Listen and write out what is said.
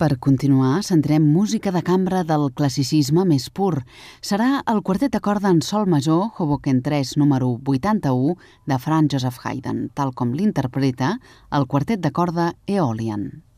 Per continuar, sentirem música de cambra del classicisme més pur. Serà el quartet de corda en sol major, Hoboken 3, número 81, de Franz Joseph Haydn, tal com l'interpreta el quartet de corda Aeolian.